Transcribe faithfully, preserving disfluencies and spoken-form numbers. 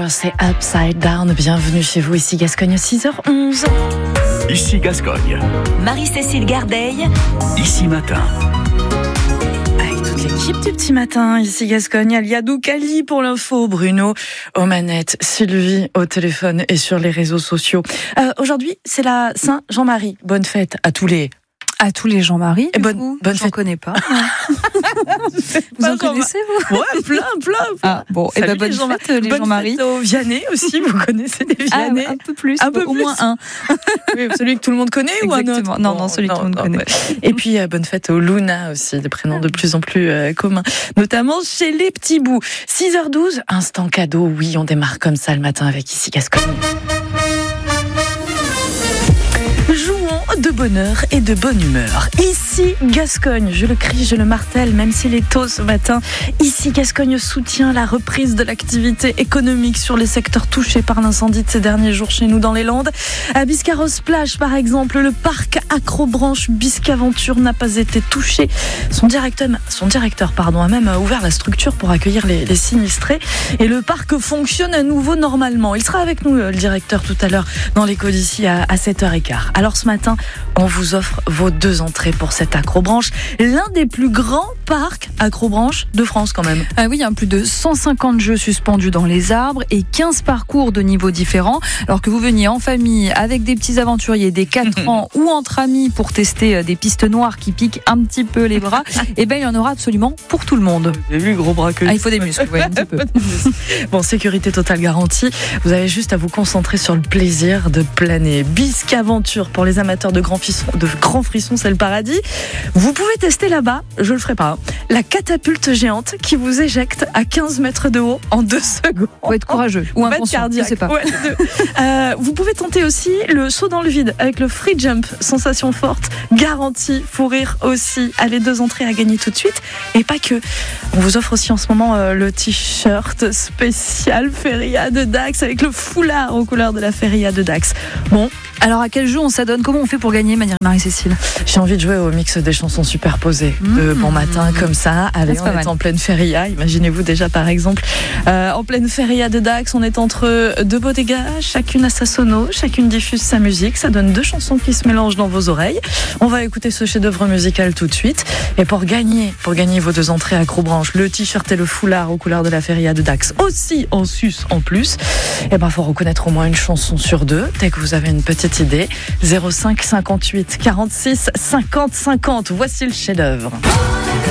c'est Upside Down. Bienvenue chez vous, ici Gascogne, six heures onze. Ici Gascogne. Marie-Cécile Gardeil. Ici Matin. Avec toute l'équipe du petit matin, ici Gascogne, Aliadou Kali pour l'info, Bruno aux manettes, Sylvie au téléphone et sur les réseaux sociaux. Euh, aujourd'hui, c'est la Saint-Jean-Marie. Bonne fête à tous les... À tous les Jean-Marie. Et bonne, coup, bonne j'en fête. connais pas. Vous en connaissez, vous? Ouais, plein, plein. Ah, bon, et ben bonne fête, les bonne Jean-Marie. Fête aux Vianney aussi, vous connaissez les Vianney? Ah, un peu plus, un peu au plus. moins un. Oui, celui que tout le monde connaît. Exactement. Ou un autre? Non, non, celui que tout le monde non, connaît. Ouais. Et puis, euh, bonne fête aux Luna aussi, des prénoms de plus en plus euh, communs, notamment chez les petits bouts. six heures douze, instant cadeau. Oui, on démarre comme ça le matin avec ici Gascogne. Jouons de bonheur et de bonne humeur. Ici Gascogne, je le crie, je le martèle, même s'il est tôt ce matin. Ici Gascogne soutient la reprise de l'activité économique sur les secteurs touchés par l'incendie de ces derniers jours chez nous dans les Landes. À Biscarrosse Plage, par exemple, le parc Acrobranche Biscaventure n'a pas été touché. Son directeur, son directeur pardon, a même ouvert la structure pour accueillir les, les sinistrés. Et le parc fonctionne à nouveau normalement. Il sera avec nous, le directeur, tout à l'heure dans l'écho d'ici à, à sept heures quinze. Alors ce matin, on vous offre vos deux entrées pour cette Acrobranche, l'un des plus grands parcs Acrobranche de France quand même. Ah oui, il y a plus de cent cinquante jeux suspendus dans les arbres et quinze parcours de niveaux différents. Alors que vous veniez en famille avec des petits aventuriers, des quatre ans ou entre amis pour tester des pistes noires qui piquent un petit peu les bras, et bien il y en aura absolument pour tout le monde. Vous avez vu, gros bras que ah, il faut des muscles, ouais, un petit peu. Bon, sécurité totale garantie. Vous avez juste à vous concentrer sur le plaisir de planer. Biscaventure pour les amateurs de grands frissons, de grands frissons, c'est le paradis. Vous pouvez tester là-bas, je le ferai pas, hein, la catapulte géante qui vous éjecte à quinze mètres de haut en deux secondes. Faut être courageux ou inconscient, je sais pas. Ouais, euh, vous pouvez tenter aussi le saut dans le vide avec le free jump, sensation forte, garantie, fou rire aussi. Allez, deux entrées à gagner tout de suite. Et pas que. On vous offre aussi en ce moment euh, le t-shirt spécial Feria de Dax avec le foulard aux couleurs de la Feria de Dax. Bon. Alors à quel jeu on s'adonne? Comment on fait pour gagner, Marie-Cécile? J'ai envie de jouer au mix des chansons superposées de mmh. bon matin comme ça. Allez, ça, on est mal. en pleine feria. Imaginez-vous déjà par exemple euh, en pleine feria de Dax, on est entre deux bodegas, chacune a sa sono, chacune diffuse sa musique. Ça donne deux chansons qui se mélangent dans vos oreilles. On va écouter ce chef-d'œuvre musical tout de suite. Et pour gagner, pour gagner vos deux entrées à Acrobranche, le t-shirt et le foulard aux couleurs de la feria de Dax, aussi en sus en plus, et ben faut reconnaître au moins une chanson sur deux. Dès que vous avez une petite idée, zéro cinq cinquante-huit quarante-six cinquante cinquante. Voici le chef-d'œuvre.